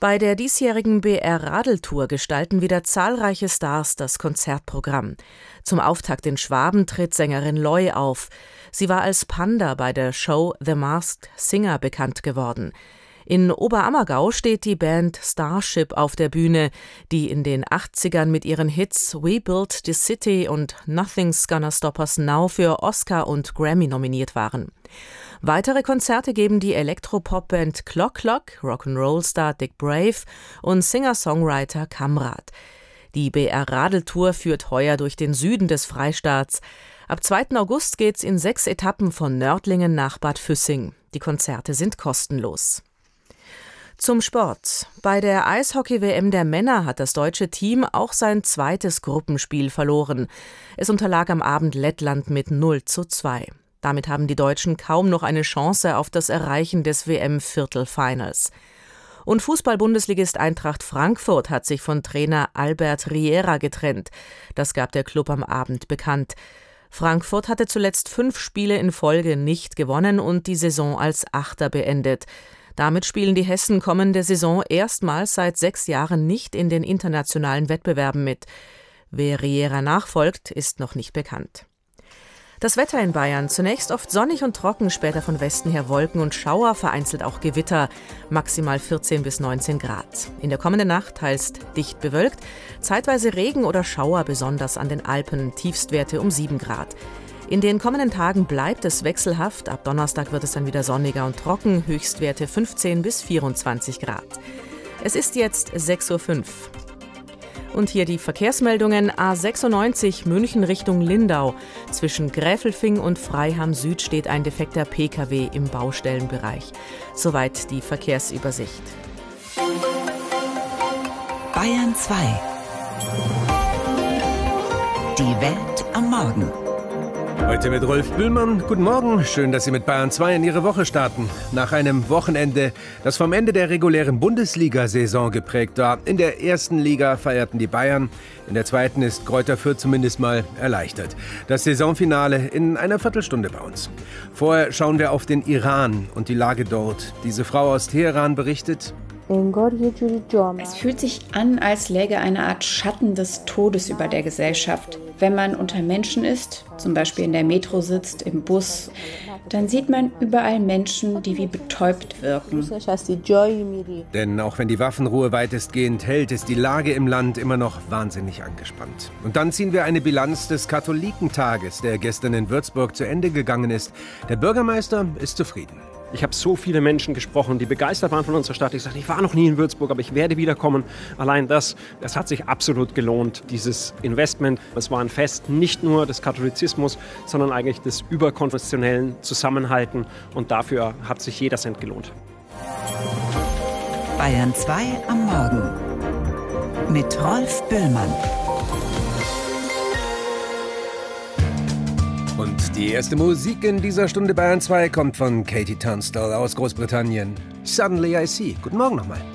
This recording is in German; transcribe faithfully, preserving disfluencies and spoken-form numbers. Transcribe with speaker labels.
Speaker 1: Bei der diesjährigen B R-Radeltour gestalten wieder zahlreiche Stars das Konzertprogramm. Zum Auftakt in Schwaben tritt Sängerin Loi auf. Sie war als Panda bei der Show The Masked Singer bekannt geworden. In Oberammergau steht die Band Starship auf der Bühne, die in den achtzigern mit ihren Hits We Built the City und Nothing's Gonna Stop Us Now für Oscar und Grammy nominiert waren. Weitere Konzerte geben die Elektropop-Band Clock Clock, Rock'n'Roll-Star Dick Brave und Singer-Songwriter Kamrat. Die B R-Radeltour führt heuer durch den Süden des Freistaats. Ab zweiten August geht's in sechs Etappen von Nördlingen nach Bad Füssing. Die Konzerte sind kostenlos. Zum Sport. Bei der Eishockey-W M der Männer hat das deutsche Team auch sein zweites Gruppenspiel verloren. Es unterlag am Abend Lettland mit null zu zwei. Damit haben die Deutschen kaum noch eine Chance auf das Erreichen des W M-Viertelfinals. Und Fußball-Bundesligist Eintracht Frankfurt hat sich von Trainer Albert Riera getrennt. Das gab der Klub am Abend bekannt. Frankfurt hatte zuletzt fünf Spiele in Folge nicht gewonnen und die Saison als Achter beendet. Damit spielen die Hessen kommende Saison erstmals seit sechs Jahren nicht in den internationalen Wettbewerben mit. Wer Riera nachfolgt, ist noch nicht bekannt. Das Wetter in Bayern: zunächst oft sonnig und trocken, später von Westen her Wolken und Schauer, vereinzelt auch Gewitter, maximal vierzehn bis neunzehn Grad. In der kommenden Nacht teils dicht bewölkt, zeitweise Regen oder Schauer, besonders an den Alpen, Tiefstwerte um sieben Grad. In den kommenden Tagen bleibt es wechselhaft, ab Donnerstag wird es dann wieder sonniger und trocken, Höchstwerte fünfzehn bis vierundzwanzig Grad. Es ist jetzt sechs Uhr fünf. Und hier die Verkehrsmeldungen: A sechsundneunzig München Richtung Lindau. Zwischen Gräfelfing und Freiham Süd steht ein defekter P K W im Baustellenbereich. Soweit die Verkehrsübersicht.
Speaker 2: Bayern zwei. Die Welt am Morgen.
Speaker 3: Heute mit Rolf Bühlmann. Guten Morgen, schön, dass Sie mit Bayern zwei in Ihre Woche starten. Nach einem Wochenende, das vom Ende der regulären Bundesliga-Saison geprägt war. In der ersten Liga feierten die Bayern, in der zweiten ist Greuther Fürth zumindest mal erleichtert. Das Saisonfinale in einer Viertelstunde bei uns. Vorher schauen wir auf den Iran und die Lage dort. Diese Frau aus Teheran berichtet:
Speaker 4: Es fühlt sich an, als läge eine Art Schatten des Todes über der Gesellschaft. Wenn man unter Menschen ist, zum Beispiel in der Metro sitzt, im Bus, dann sieht man überall Menschen, die wie betäubt wirken.
Speaker 3: Denn auch wenn die Waffenruhe weitestgehend hält, ist die Lage im Land immer noch wahnsinnig angespannt. Und dann ziehen wir eine Bilanz des Katholikentages, der gestern in Würzburg zu Ende gegangen ist. Der Bürgermeister ist zufrieden.
Speaker 5: Ich habe so viele Menschen gesprochen, die begeistert waren von unserer Stadt. Ich sagte, ich war noch nie in Würzburg, aber ich werde wiederkommen. Allein das, das hat sich absolut gelohnt, dieses Investment. Es war ein Fest nicht nur des Katholizismus, sondern eigentlich des überkonfessionellen Zusammenhalten. Und dafür hat sich jeder Cent gelohnt.
Speaker 2: Bayern zwei am Morgen mit Rolf Bühlmann.
Speaker 3: Und die erste Musik in dieser Stunde Bayern zwei kommt von Katie Tunstall aus Großbritannien. Suddenly I See. Guten Morgen nochmal.